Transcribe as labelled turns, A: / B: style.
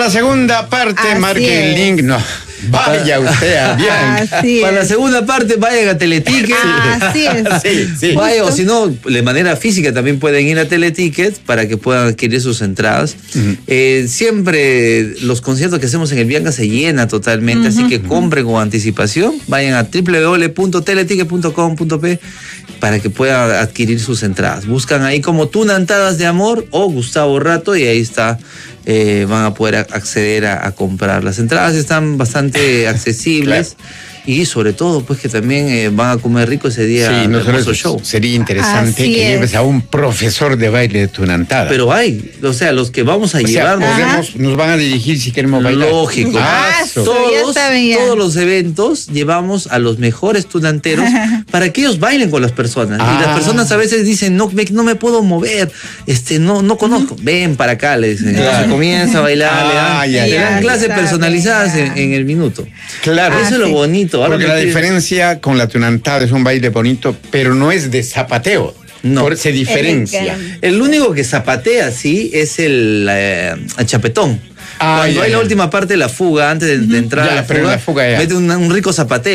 A: la segunda parte, marque el link. No, vaya usted a bien.
B: Para la segunda parte, vayan a Teleticket.
C: Así es.
A: Sí.
B: Vaya, o si no, de manera física también pueden ir a Teleticket para que puedan adquirir sus entradas. Siempre los conciertos que hacemos en el Bianca se llena totalmente, así que compren con anticipación. Vayan a www.teleticket.com.p para que puedan adquirir sus entradas. Buscan ahí como Tunantadas de Amor o Gustavo Rato y ahí está. Van a poder acceder a comprar. Las entradas están bastante accesibles. Claro. Y sobre todo, pues que también van a comer rico ese día.
A: Sí,
B: hermoso show.
A: Sería interesante que lleves a un profesor de baile de Tunantada.
B: Pero hay, o sea, los que vamos a llevar.
A: Nos van a dirigir si queremos bailar.
B: Lógico. Todos los eventos llevamos a los mejores tunanteros para que ellos bailen con las personas. Y las personas a veces dicen, no me puedo mover, no conozco. Ven para acá, le dicen. Entonces comienza a bailar, le dan clases personalizadas en el minuto.
A: Claro.
B: Eso es lo bonito.
A: Porque la diferencia con la tunantada es un baile bonito, pero no es de zapateo. No. Se diferencia.
B: El único que zapatea, sí, es el chapetón. Cuando hay la última parte de la fuga, antes de entrar a la fuga, mete un rico zapateo.